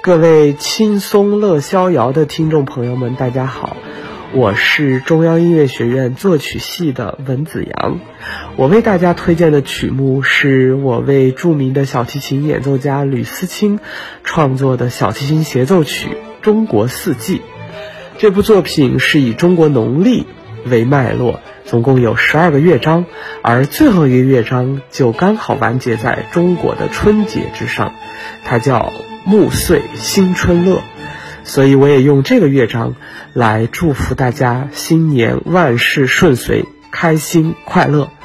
各位轻松乐逍遥的听众朋友们，大家好，我是中央音乐学院作曲系的文子阳。我为大家推荐的曲目是我为著名的小提琴演奏家吕思清创作的小提琴协奏曲《中国四季》。这部作品是以中国农历为脉络，总共有12个乐章，而最后一个乐章就刚好完结在中国的春节之上，它叫暮岁新春乐。所以我也用这个乐章来祝福大家新年万事顺遂，开心快乐。